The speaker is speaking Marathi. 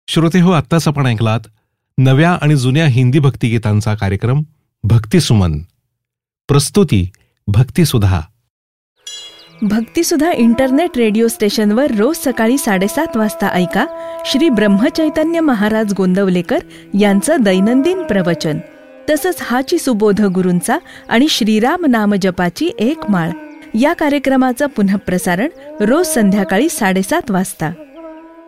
श्रोतेहो, आत्ताच आपण ऐकलात नव्या आणि जुन्या हिंदी भक्तिगीतांचा कार्यक्रम भक्तिसुमन. प्रस्तुती भक्तिसुधा. भक्तिसुधा इंटरनेट रेडिओ स्टेशनवर रोज सकाळी 7:30 वाजता ऐका श्री ब्रह्मचैतन्य महाराज गोंदवलेकर यांचं दैनंदिन प्रवचन. तसंच हाची सुबोध गुरूंचा आणि श्रीराम नाम जपाची एक माळ या कार्यक्रमाचं पुनःप्रसारण रोज संध्याकाळी 7:30 वाजता.